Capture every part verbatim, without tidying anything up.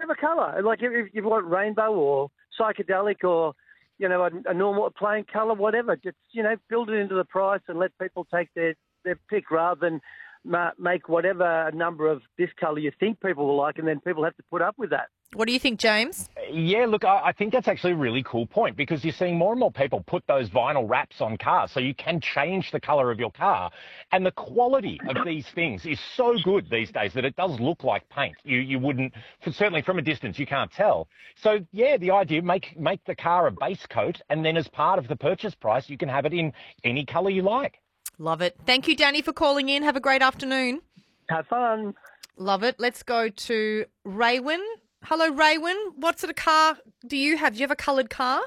whatever colour. Like if, if you want rainbow or psychedelic or, you know, a, a normal plain colour, whatever. Just, you know, build it into the price and let people take their, their pick rather than ma- make whatever number of this colour you think people will like, and then people have to put up with that. What do you think, James? Yeah, look, I, I think that's actually a really cool point, because you're seeing more and more people put those vinyl wraps on cars so you can change the colour of your car. And the quality of these things is so good these days that it does look like paint. You you wouldn't, certainly from a distance, you can't tell. So, yeah, the idea, make, make the car a base coat, and then as part of the purchase price, you can have it in any colour you like. Love it. Thank you, Danny, for calling in. Have a great afternoon. Have fun. Love it. Let's go to Raywin. Hello, Raywin. What sort of car do you have? Do you have a coloured car?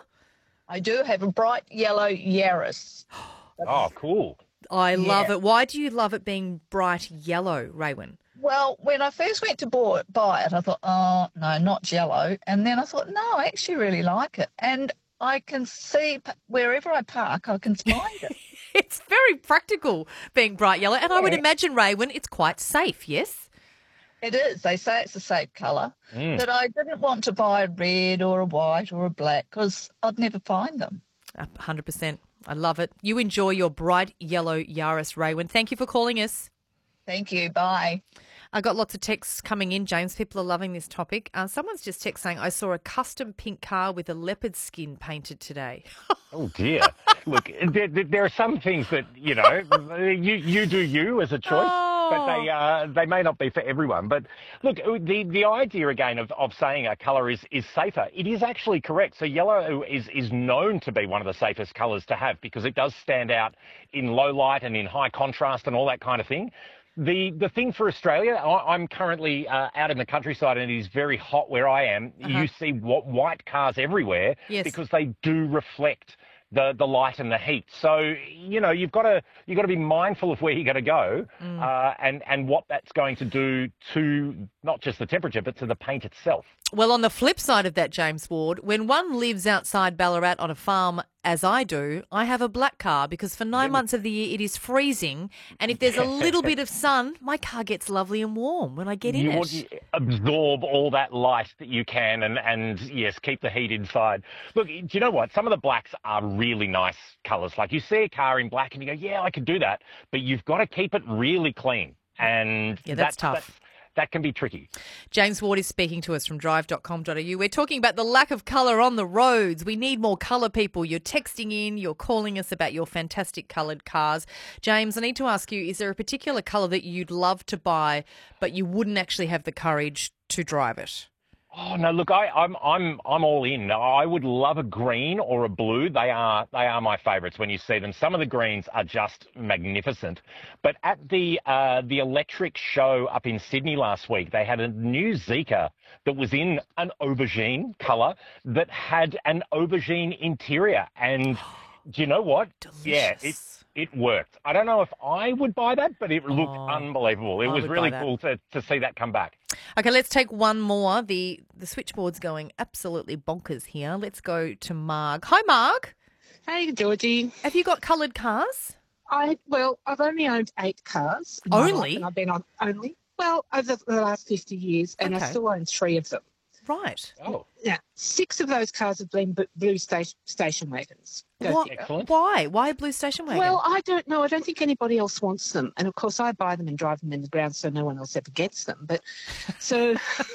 I do have a bright yellow Yaris. Oh, cool. I Yeah. love it. Why do you love it being bright yellow, Raywin? Well, when I first went to buy buy it, I thought, oh, no, not yellow. And then I thought, no, I actually really like it. And I can see p- wherever I park, I can find it. It's very practical being bright yellow. And I would Yeah. imagine, Raywin, it's quite safe, yes? It is. They say it's a safe colour. Mm. But I didn't want to buy a red or a white or a black because I'd never find them. one hundred percent. I love it. You enjoy your bright yellow Yaris, Raywin. Thank you for calling us. Thank you. Bye. I got lots of texts coming in, James. People are loving this topic. Uh, someone's just text saying, I saw a custom pink car with a leopard skin painted today. Oh, dear. Look, there, there are some things that, you know, you, you do you as a choice, Oh. but they uh, they may not be for everyone. But look, the, the idea, again, of, of saying a colour is, is safer, it is actually correct. So yellow is, is known to be one of the safest colours to have because it does stand out in low light and in high contrast and all that kind of thing. The the thing for Australia, I, I'm currently uh, out in the countryside and it is very hot where I am. Uh-huh. You see what, white cars everywhere Yes. because they do reflect the, the light and the heat. So, you know, you've got to you've got to be mindful of where you're going to go Mm. uh, and, and what that's going to do to not just the temperature, but to the paint itself. Well, on the flip side of that, James Ward, when one lives outside Ballarat on a farm, as I do, I have a black car because for nine months of the year it is freezing, and if there's a little bit of sun, my car gets lovely and warm when I get in You it. want to absorb all that light that you can and, and, yes, keep the heat inside. Look, do you know what? Some of the blacks are really nice colours. Like you see a car in black and you go, yeah, I could do that, but you've got to keep it really clean. And Yeah, that's that, tough. That, that can be tricky. James Ward is speaking to us from drive dot com dot a u. We're talking about the lack of colour on the roads. We need more colour, people. You're texting in, you're calling us about your fantastic coloured cars. James, I need to ask you, is there a particular colour that you'd love to buy but you wouldn't actually have the courage to drive it? Oh no! Look, I, I'm I'm I'm all in. I would love a green or a blue. They are they are my favourites when you see them. Some of the greens are just magnificent. But at the uh, the electric show up in Sydney last week, they had a new Zeekr that was in an aubergine colour that had an aubergine interior. And do you know what? Yeah, it it worked. I don't know if I would buy that, but it looked Oh, unbelievable. It I was would really buy that. cool to to see that come back. Okay, let's take one more. The the switchboard's going absolutely bonkers here. Let's go to Marg. Hi, Marg. Hey, Georgie. Have you got coloured cars? I well, I've only owned eight cars. in my Only? life, and I've been on only well over the last fifty years, and Okay. I still own three of them. Right. Oh, Now, six of those cars have been b- blue station, station wagons. Go What? figure. excellent. Why? Why a blue station wagon? Well, I don't know. I don't think anybody else wants them, and of course, I buy them and drive them in the ground, so no one else ever gets them. But so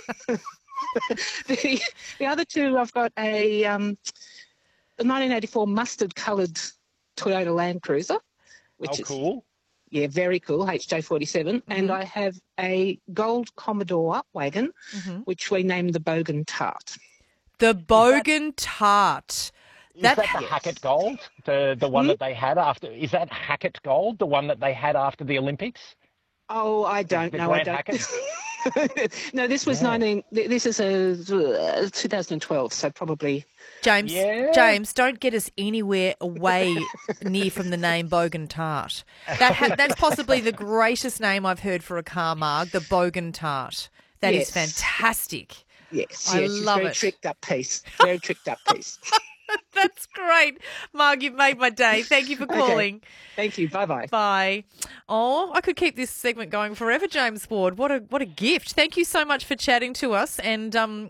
the the other two, I've got a, um, a nineteen eighty-four mustard-coloured Toyota Land Cruiser, which Oh, is cool. yeah, very cool, H J forty-seven. And I have a gold Commodore wagon, Mhm. which we named the Bogan Tart. The Bogan Tart. Is That- that the Hackett Gold, the the one that they had after? Is that Hackett Gold, the one that they had after the Olympics? Oh, I don't The know. I Grant don't. Hackett? No, this was Yeah. nineteen. th- This is a uh, two thousand twelve, so probably. James, Yeah. James, don't get us anywhere away near from the name Bogan Tart. That ha- that's possibly the greatest name I've heard for a car, Marg, the Bogan Tart. That is Yes. fantastic. Yes, I yes, it's love very it. tricked up piece. Very tricked up piece. That's great. Marg, you've made my day. Thank you for Okay. calling. Thank you. Bye bye. Bye. Oh, I could keep this segment going forever, James Ward. What a what a gift. Thank you so much for chatting to us. And um,